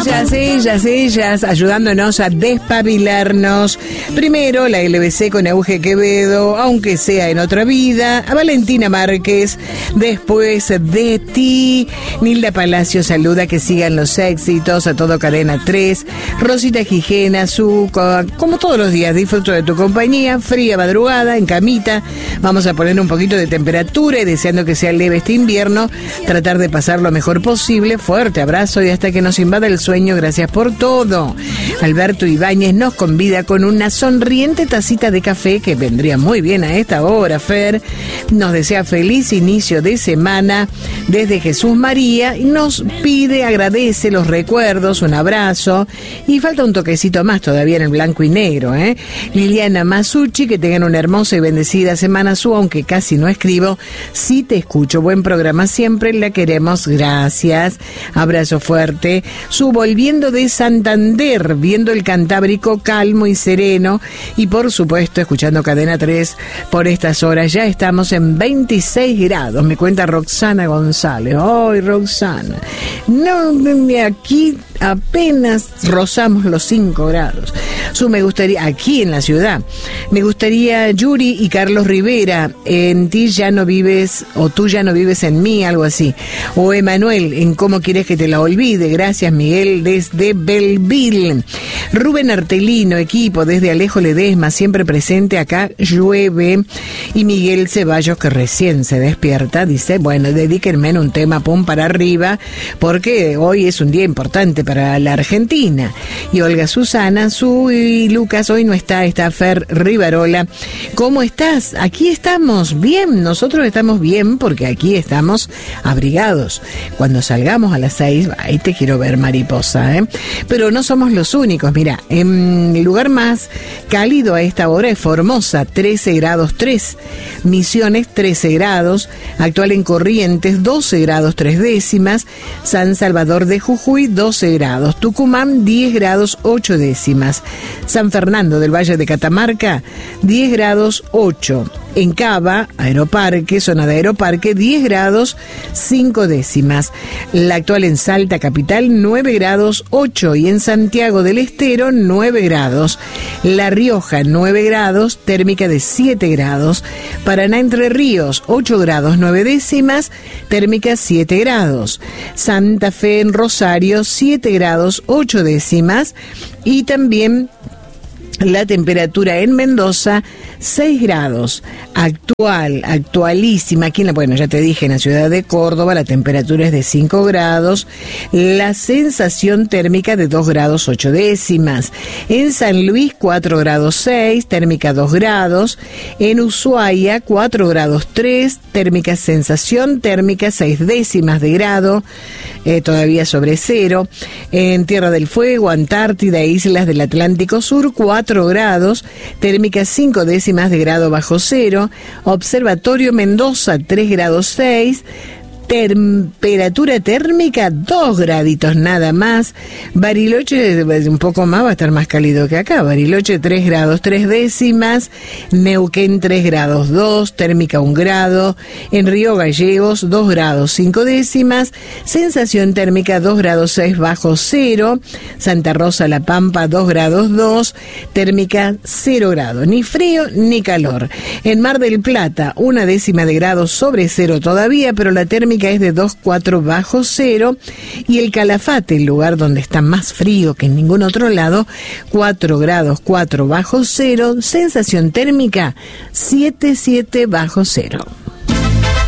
ellas, ayudándonos a despabilarnos. Primero, la LBC con Euge Quevedo, aunque sea en otra vida. A Valentina Márquez, después de ti. Nilda Palacio saluda, que sigan los éxitos. A todo Cadena 3. Rosita Gijena, como todos los días, disfruto de tu compañía. Fría madrugada, en camita. Vamos a poner un poquito de temperatura y deseando que sea leve este invierno, tratar de pasar lo mejor posible. Fuerte abrazo y hasta que nos invada el sueño, gracias por todo. Alberto Ibáñez nos convida con una sonriente tacita de café, que vendría muy bien a esta hora, Fer. Nos desea feliz inicio de semana desde Jesús María y nos pide, agradece los recuerdos, un abrazo, y falta un toquecito más todavía en el blanco y negro, Liliana Masucci, que tengan una hermosa y bendecida semana su, aunque casi no escribo, sí te escucho, buen programa siempre, la queremos, gracias, abrazo fuerte. Volviendo de Santander, viendo el Cantábrico calmo y sereno, y por supuesto escuchando Cadena 3 por estas horas. Ya estamos en 26 grados, me cuenta Roxana González. ¡Ay, Roxana! No, aquí apenas rozamos los 5 grados. Me gustaría, aquí en la ciudad, me gustaría, Yuri y Carlos Rivera, en ti ya no vives, o tú ya no vives en mí, algo así. O Emanuel, en cómo quieres que te la olvide. Gracias, Miguel, desde Belleville. Rubén Artelino, equipo, desde Alejo Ledesma, siempre presente, acá llueve. Y Miguel Ceballos, que recién se despierta, dice, bueno, dedíquenme en un tema, pum, para arriba, porque hoy es un día importante para la Argentina. Y Olga Susana, y Lucas, hoy no está Fer Rivarola. ¿Cómo estás? Aquí estamos bien, nosotros estamos bien porque aquí estamos abrigados. Cuando salgamos a las 6, ahí te quiero ver, mariposa, Pero no somos los únicos, mira, en el lugar más cálido a esta hora es Formosa, 13 grados 3, Misiones 13 grados, actual en Corrientes 12 grados 3 décimas, San Salvador de Jujuy 12 grados, Tucumán 10 grados 8 décimas, San Fernando del Valle de Catamarca 10 grados 8, en Cava, Aeroparque, zona de Aeroparque, 10 grados 5 décimas. La actual en Salta capital, 9 grados 8. Y en Santiago del Estero, 9 grados. La Rioja, 9 grados, térmica de 7 grados. Paraná Entre Ríos, 8 grados 9 décimas, térmica 7 grados. Santa Fe en Rosario, 7 grados 8 décimas. Y también la temperatura en Mendoza, 6 grados. Actualísima. Aquí bueno, ya te dije, en la ciudad de Córdoba la temperatura es de 5 grados. La sensación térmica de 2 grados 8 décimas. En San Luis, 4 grados 6, térmica 2 grados. En Ushuaia, 4 grados 3, térmica sensación térmica 6 décimas de grado. Todavía sobre cero. En Tierra del Fuego, Antártida e Islas del Atlántico Sur, 4 grados, térmica 5 décimas de grado bajo cero. Observatorio Mendoza, 3 grados 6, temperatura térmica 2 graditos nada más. Bariloche un poco más, va a estar más cálido que acá. Bariloche 3 grados 3 décimas, Neuquén 3 grados 2, térmica 1 grado. En Río Gallegos 2 grados 5 décimas, sensación térmica 2 grados 6 bajo cero. Santa Rosa La Pampa 2 grados 2, térmica 0 grados, ni frío ni calor. En Mar del Plata 1 décima de grado sobre cero todavía, pero la térmica es de 2,4 bajo cero. Y el Calafate, el lugar donde está más frío que en ningún otro lado, 4 grados 4 bajo cero, sensación térmica 7,7 bajo cero.